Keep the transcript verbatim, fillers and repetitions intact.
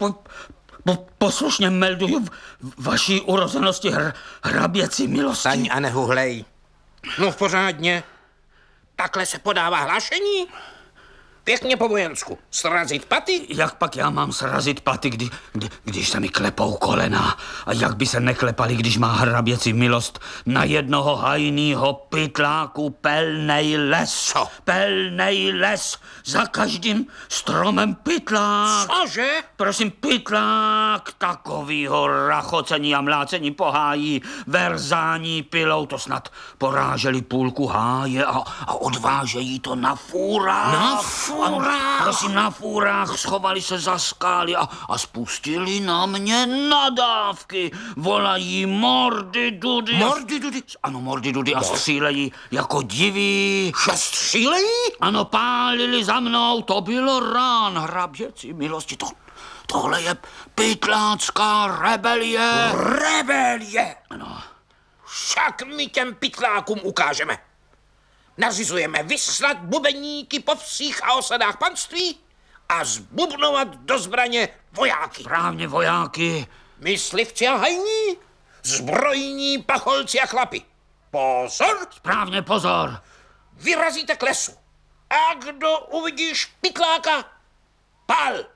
po, po, poslušně melduju v, vaší urozenosti hr, hraběcí milosti. Staň a nehuhlej. No v pořádně. Takhle se podává hlášení? Pěkně po vojensku. Srazit paty? Jak pak já mám srazit paty, kdy, kdy, když se mi klepou kolena? A jak by se neklepali, když má hraběcí milost na jednoho hajnýho pytláku pelnej les? Co? Pelnej les. Za každým stromem pytlák. Cože? Prosím, pytlák takovýho rachocení a mlácení po háji, verzání pilou, to snad poráželi půlku háje a, a odvážejí to na fůrách. Na fůrách? Ano, prosím, na fůrách schovali se za skály a, a spustili na mě nadávky. Volají mordy dudy. Mordy dudy? Ano, mordy dudy a střílejí jako diví. Že střílejí? Ano, pálili za mnou, to bylo rán, hraběcí milosti. To, tohle je pytlácká rebelie. Rebelie? Ano. Však my těm pytlákům ukážeme. Nařizujeme vyslat bubeníky po vsích a osadách panství a zbubnovat do zbraně vojáky. Správně, vojáky. Myslivci a hajní, zbrojní pacholci a chlapi. Pozor! Správně, pozor. Vyrazíte k lesu. A kdo uvidí špitláka, pal.